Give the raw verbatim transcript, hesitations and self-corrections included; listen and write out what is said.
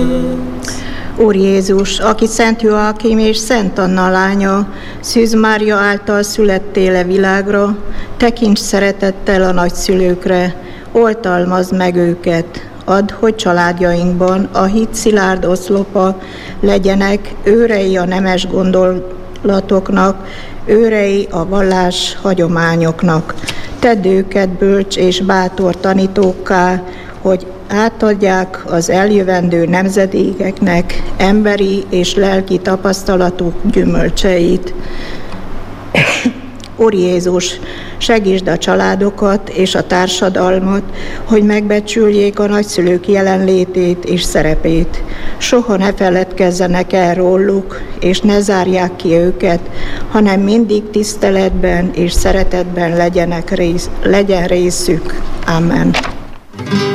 Úr Jézus, aki Szent Joachim és Szent Anna lánya, Szűz Mária által születtél e világra, tekints szeretettel a nagyszülőkre, oltalmazd meg őket, add, hogy családjainkban a hit szilárd oszlopa legyenek, őrei a nemes gondolatoknak, őrei a vallás hagyományoknak. Tedd őket bölcs és bátor tanítókká, hogy átadják az eljövendő nemzedékeknek emberi és lelki tapasztalatuk gyümölcseit. Úr Jézus, segítsd a családokat és a társadalmat, hogy megbecsüljék a nagyszülők jelenlétét és szerepét. Soha ne feledkezzenek el róluk, és ne zárják ki őket, hanem mindig tiszteletben és szeretetben legyenek rész, legyen részük. Amen.